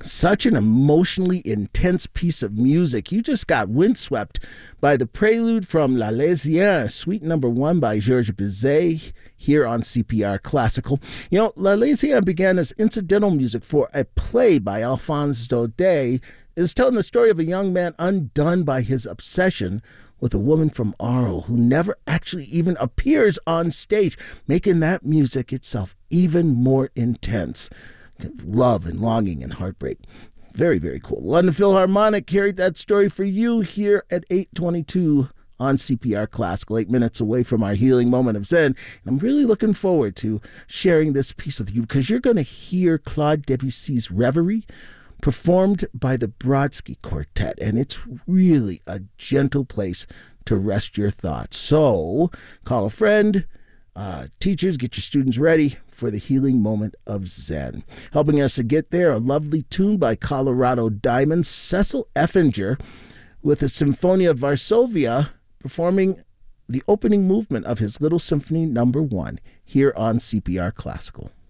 Such an emotionally intense piece of music. You just got windswept by the prelude from L'Arlésienne, Suite Number 1 by Georges Bizet, here on CPR Classical. You know, L'Arlésienne began as incidental music for a play by Alphonse Daudet. It is telling the story of a young man undone by his obsession with a woman from Arles who never actually even appears on stage, making that music itself even more intense. Love and longing and heartbreak. Very, very cool. London Philharmonic carried that story for you here at 8:22 on CPR Classical, 8 minutes away from our healing moment of Zen. And I'm really looking forward to sharing this piece with you because you're going to hear Claude Debussy's Reverie performed by the Brodsky Quartet, and it's really a gentle place to rest your thoughts. So call a friend. Teachers, get your students ready for the healing moment of Zen. Helping us to get there, a lovely tune by Colorado Diamonds, Cecil Effinger, with the Symphonia Varsovia, performing the opening movement of his Little Symphony Number 1 here on CPR Classical.